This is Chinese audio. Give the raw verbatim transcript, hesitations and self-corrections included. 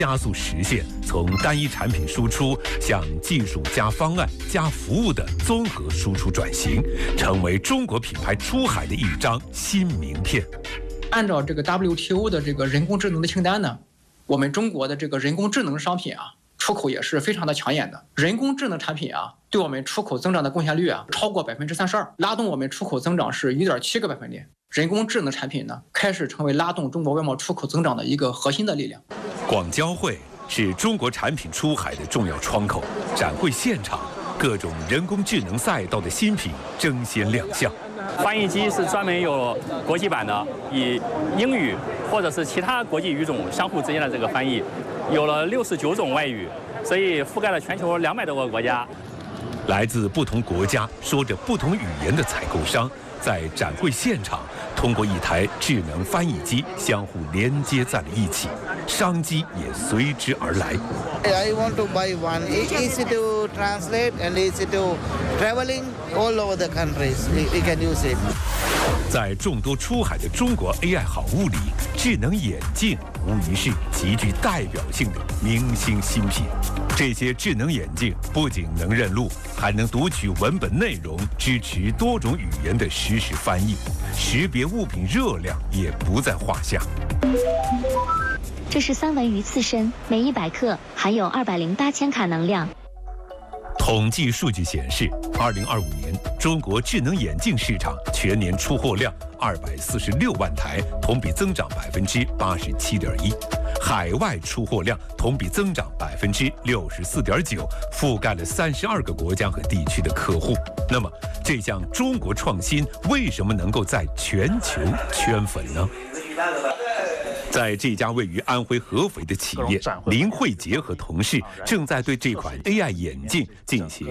加速实现从单一产品输出向技术加方案加服务的综合输出转型，成为中国品牌出海的一张新名片。 按照这个 W T O 的这个人工智能的清单呢，我们中国的这个人工智能商品啊，出口也是非常的抢眼的。人工智能产品啊，对我们出口增长的贡献率啊，超过百分之三十二，拉动我们出口增长是一点七个百分点。人工智能产品呢，开始成为拉动中国外贸出口增长的一个核心的力量。 广交会是中国产品出海的重要窗口，展会现场，各种人工智能赛道的新品争先亮相。 翻译机是专门有国际版的，以英语或者是其他国际语种相互之间的这个翻译，有了六十九种外语，所以覆盖了全球两百多个国家。 来自不同国家、说着不同语言的采购商，在展会现场通过一台智能翻译机相互连接在了一起，商机也随之而来。 I want to buy one. It's easy to translate and easy to traveling all over the countries. We can use it. 在众多出海的中国 A I 好物里，智能眼镜无疑是极具代表性的明星新品。这些智能眼镜不仅能认路，还能读取文本内容，支持多种语言的实时翻译，识别物品热量也不在话下。 这是三文鱼刺身，每一百克含有二百零八千卡能量。 统计数据显示，二零二五年中国智能眼镜市场全年出货量二百四十六万台，同比增长百分之八十七点一。海外出货量同比增长百分之六十四点九，覆盖了三十二个国家和地区的客户。那么，这项中国创新为什么能够在全球圈粉呢？在这家位于安徽合肥的企业，林慧杰和同事正在对这款 A I 眼镜进行